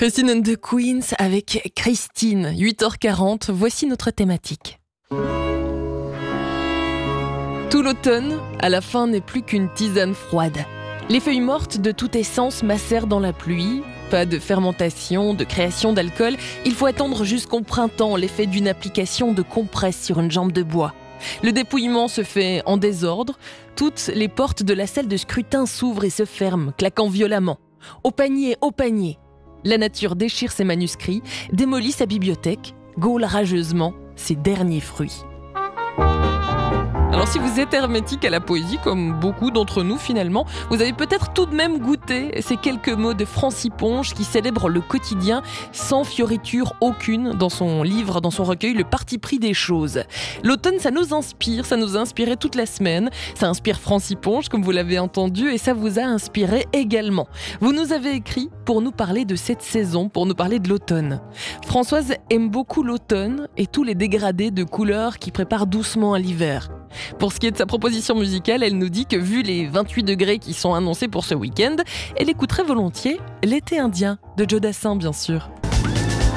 Christine and the Queens avec Christine, 8h40, voici notre thématique. Tout l'automne, à la fin, n'est plus qu'une tisane froide. Les feuilles mortes de toute essence macèrent dans la pluie. Pas de fermentation, de création d'alcool. Il faut attendre jusqu'au printemps l'effet d'une application de compresse sur une jambe de bois. Le dépouillement se fait en désordre. Toutes les portes de la salle de scrutin s'ouvrent et se ferment, claquant violemment. Au panier, au panier. La nature déchire ses manuscrits, démolit sa bibliothèque, gaule rageusement ses derniers fruits. Alors si vous êtes hermétique à la poésie, comme beaucoup d'entre nous finalement, vous avez peut-être tout de même goûté ces quelques mots de Francis Ponge qui célèbre le quotidien sans fioriture aucune dans son livre, dans son recueil Le parti pris des choses. L'automne, ça nous inspire, ça nous a inspiré toute la semaine. Ça inspire Francis Ponge, comme vous l'avez entendu, et ça vous a inspiré également. Vous nous avez écrit pour nous parler de cette saison, pour nous parler de l'automne. Françoise aime beaucoup l'automne et tous les dégradés de couleurs qui préparent doucement à l'hiver. Pour ce qui est de sa proposition musicale, elle nous dit que vu les 28 degrés qui sont annoncés pour ce week-end, elle écouterait volontiers L'été indien de Joe Dassin, bien sûr.